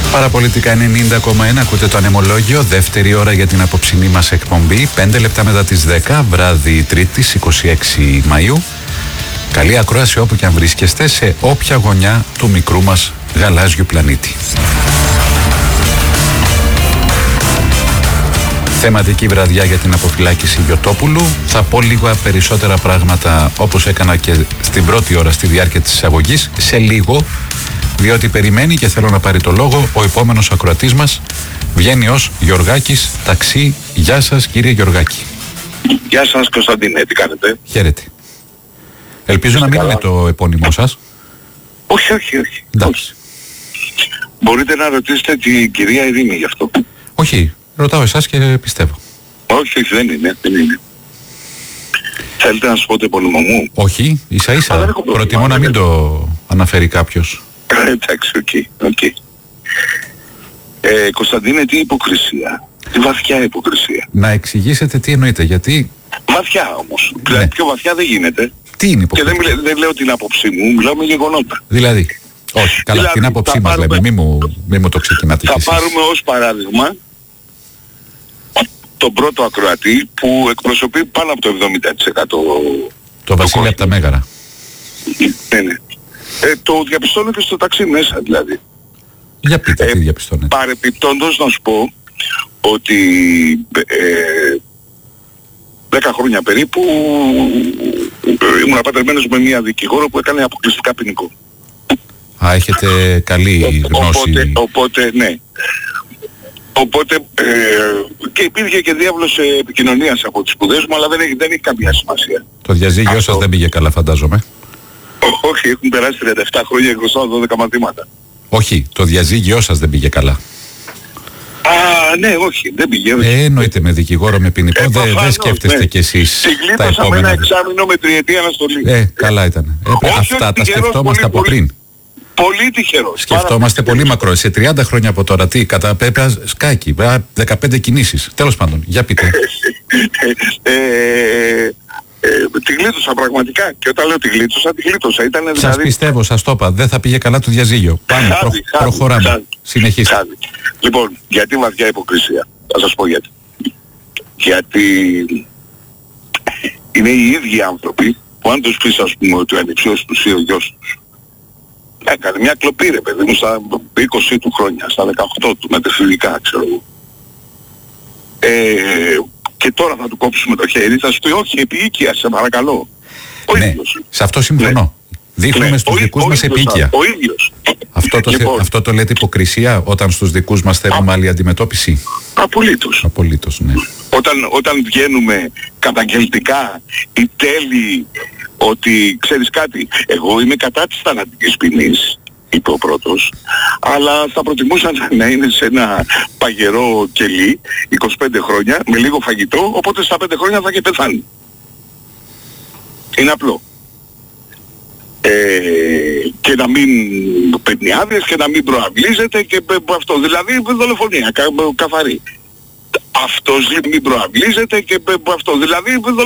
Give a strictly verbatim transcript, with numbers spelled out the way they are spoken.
Παραπολιτικά ενενήντα κόμμα ένα, ακούτε το ανεμολόγιο, δεύτερη ώρα για την απόψινή μας εκπομπή, πέντε λεπτά μετά τις δέκα, βράδυ Τρίτης, είκοσι έξι Μαΐου. Καλή ακρόαση όπου και αν βρίσκεστε, σε όποια γωνιά του μικρού μας γαλάζιου πλανήτη. Θεματική βραδιά για την αποφυλάκηση Γιωτόπουλου. Θα πω λίγα περισσότερα πράγματα, όπως έκανα και στην πρώτη ώρα στη διάρκεια της εισαγωγής, σε λίγο, διότι περιμένει και θέλω να πάρει το λόγο ο επόμενος ακροατής μας. Βγαίνει ως Γιωργάκης Ταξί. Γεια σας, κύριε Γιωργάκη. Γεια σας, Κωνσταντίνε, τι κάνετε? Χαίρετε. Ελπίζω Είστε να μην καλά. Είναι το επώνυμό σας. Όχι, όχι, όχι. Εντάξει. Μπορείτε να ρωτήσετε την κυρία Ειρήνη γι' αυτό. Όχι, ρωτάω εσάς και πιστεύω. Όχι, όχι, δεν είναι, δεν είναι. Θέλετε να σας πω το επώνυμο μου? Όχι, ίσα ίσα. Προτιμώ να μην το αναφέρει κάποιος. Εντάξει, οκ, okay, οκ. Okay. Ε, Κωνσταντίνε, τι υποκρισία. Τι βαθιά υποκρισία. Να εξηγήσετε τι εννοείτε, γιατί... Βαθιά όμως. Ναι. Δηλαδή πιο βαθιά δεν γίνεται. Τι είναι υποκρισία? Και δεν, δεν λέω την άποψή μου, μιλάω με γεγονότα. Δηλαδή, όχι, καλά, δηλαδή, την άποψή μας λέμε, μη μου, μη μου το ξεκινάτε θα κι εσείς. Πάρουμε ως παράδειγμα τον πρώτο ακροατή που εκπροσωπεί πάνω από το εβδομήντα τοις εκατό. Το Βασίλη από τα Μέγαρα. Ναι, ναι. Ε, το διαπιστώνω και στο ταξί μέσα δηλαδή. Για πείτε, ε, τι διαπιστώνετε. Παρεπιπτόντως να σου πω ότι ε, δέκα χρόνια περίπου ήμουν πατερμένος με μια δικηγόρο που έκανε αποκλειστικά ποινικό. Α, έχετε καλή γνώση. Οπότε, οπότε ναι. Οπότε ε, και υπήρχε και διάβλος επικοινωνίας από τις σπουδές μου, αλλά δεν έχει, δεν έχει καμία σημασία. Το διαζύγιο Αυτό... σας δεν πήγε καλά, φαντάζομαι. Όχι, έχουν περάσει τριάντα επτά χρόνια και χρωστάω δώδεκα μαθήματα. Όχι, το διαζύγιό σας δεν πήγε καλά. Α, ναι, όχι, δεν πήγε. Όχι. Ε, εννοείται με δικηγόρο, με ποινικό, ε, δεν δε σκέφτεστε ναι. κι εσείς τα επόμενα. με ένα εξάμηνο με τριετή αναστολή. Ε, καλά ήταν. Ε, όχι, αυτά όχι, τα σκεφτόμαστε από πολύ, πριν. Πολύ τυχερός. Σκεφτόμαστε πολύ μακρό. Σε τριάντα χρόνια από τώρα, τι, κατά πέπρα σκάκι, δεκαπέντε κινήσεις. Τέλος πάντων, για πείτε. ε, Ε, τη γλίτωσα πραγματικά. Και όταν λέω τη γλίτωσα, τη γλίτωσα. Ήταν σας δηλαδή... πιστεύω, σας το είπα. Δεν θα πήγε καλά το διαζύγιο. Πάμε, χάδι, προ... χάδι, προχωράμε. χάδι, Συνεχίστε. Χάδι. Λοιπόν, γιατί βαθιά υποκρισία? Θα σας πω γιατί. Γιατί είναι οι ίδιοι άνθρωποι που αν τους πεις, ας πούμε, ότι ο ανιψιός τους ή ο γιος τους έκανε μια κλοπή, ρε παιδί μου, στα είκοσι του χρόνια, στα δεκαοκτώ του, με τεφιλικά, ξέρω εγώ. Ε, και τώρα θα του κόψουμε το χέρι, θα σου πει όχι, επί οίκεια, σε παρακαλώ. Ο ναι, ίδιος. Σε αυτό συμφωνώ. Ναι. Δείχνουμε ναι, στους ο, δικούς ο μας ίδιος, επίοικια. Ο ίδιος. Αυτό το, λοιπόν, αυτό το λέτε υποκρισία όταν στους δικούς μας θέλουμε άλλη αντιμετώπιση? Απολύτως. Απολύτως, ναι. Όταν, όταν βγαίνουμε καταγγελτικά ή τέλει ότι ξέρεις κάτι, εγώ είμαι κατά της θανατικής ποινής, είπε ο πρώτος, αλλά θα προτιμούσαν να είναι σε ένα παγερό κελί είκοσι πέντε χρόνια με λίγο φαγητό, οπότε στα πέντε χρόνια θα και πεθάνει. Είναι απλό. Ε, και να μην παίρνει άδειες και να μην προαυλίζεται και αυτό, δηλαδή δολοφονία, κα, καθαρή. Αυτός μην προαυλίζεται και αυτό, δηλαδή